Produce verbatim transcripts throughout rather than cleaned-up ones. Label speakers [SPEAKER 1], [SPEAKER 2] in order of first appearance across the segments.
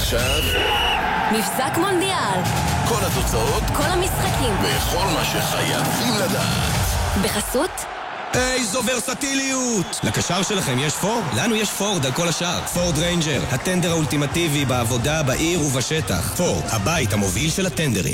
[SPEAKER 1] ועכשיו
[SPEAKER 2] מבזק מונדיאל.
[SPEAKER 1] כל התוצאות,
[SPEAKER 2] כל המשחקים
[SPEAKER 1] וכל מה שחייבים לדעת.
[SPEAKER 2] בחסות
[SPEAKER 3] איזו ורסטיליות! לקשר שלכם יש פורד? לנו יש פורד על כל השאר. פורד ריינג'ר, הטנדר האולטימטיבי בעבודה, בעיר ובשטח. פורד, הבית המוביל של הטנדרים.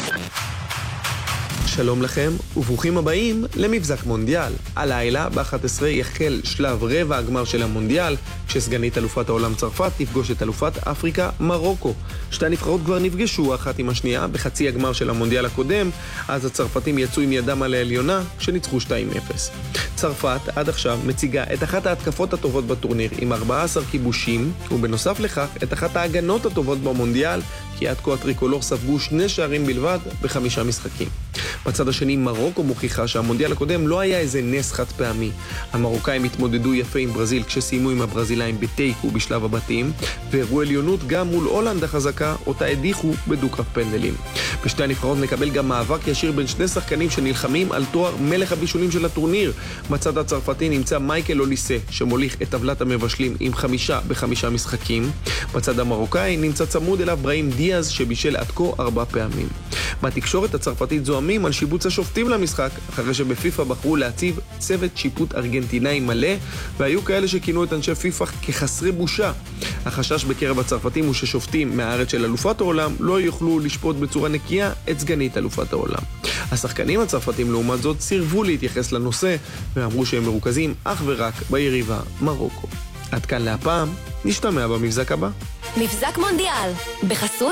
[SPEAKER 4] שלום לכם וברוכים הבאים למבזק מונדיאל. הלילה ב-אחת עשרה יחל שלב רבע הגמר של המונדיאל, כשסגנית אלופת העולם צרפת תפגוש את אלופת אפריקה מרוקו. שתי הנבחרות כבר נפגשו אחת עם השנייה בחצי הגמר של המונדיאל הקודם, אז הצרפתים יצאו עם ידם על העליונה שניצחו שתיים אפס. צרפת עד עכשיו מציגה את אחת ההתקפות הטובות בטורניר עם ארבעה עשר כיבושים, ובנוסף לכך את אחת ההגנות הטובות במונדיאל, כי עד כה הטריקולור ספגו שני שערים בלבד בחמישה משחקים. בצד השני מרוקו מוכיחה שהמונדיאל הקודם לא היה איזה נס חד פעמי. המרוקאים התמודדו יפה עם ברזיל כשסיימו עם הברזילאים בתיקו בשלב הבתים, והראו עליונות גם מול הולנד החזקה, אותה הדיחו בדו-קרב פנדלים. בשתי הנבחרות נקבל גם מאבק ישיר בין שני שחקנים שנלחמים על תואר מלך הבישולים של הטורניר. בצד הצרפתי נמצא מייקל אוליסה שמוליך את טבלת המבשלים עם חמישה בחמישה משחקים. בצד המרוקאי נמצא צמוד אליו בראים דיאז שבישל עד כה ארבע פעמים. בתקשורת הצרפתית זוהמים על שיבוץ השופטים למשחק, אחרי שבפיפה בחרו להציב צוות שיפוט ארגנטינאי מלא, והיו כאלה שכינו את אנשי פיפה כחסרי בושה. החשש בקרב הצרפתים הוא ששופטים מהארץ של אלופת העולם לא יוכלו לשפוט בצורה נקייה את סגנית אלופת העולם. השחקנים הצרפתים לעומת זאת סירבו להתייחס לנושא, ואמרו שהם מרוכזים אך ורק ביריבה מרוקו. עד כאן להפעם, נשתמע במבזק הבא.
[SPEAKER 2] מבזק מונדיאל בחסות